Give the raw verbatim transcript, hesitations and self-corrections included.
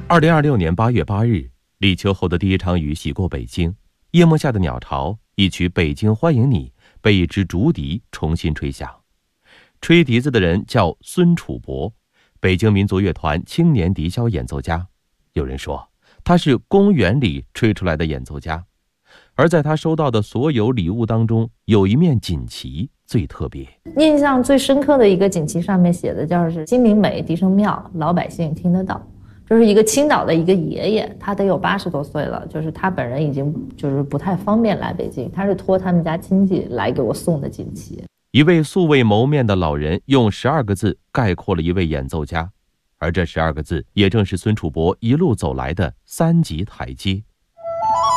二零二六年八月八日，立秋后的第一场雨洗过北京，夜幕下的鸟巢，一曲《北京欢迎你》被一支竹笛重新吹响。吹笛子的人叫孙楚博，北京民族乐团青年笛箫演奏家。有人说他是公园里吹出来的演奏家，而在他收到的所有礼物当中，有一面锦旗最特别。 印象最深刻的一个锦旗上面写的叫是金陵美，笛声妙，老百姓听得到。就是一个青岛的一个爷爷，他得有八十多岁了，就是他本人已经就是不太方便来北京，他是托他们家亲戚来给我送的锦旗。 一位素未谋面的老人用十二个字概括了一位演奏家，而这十二个字也正是孙楚博一路走来的三级台阶。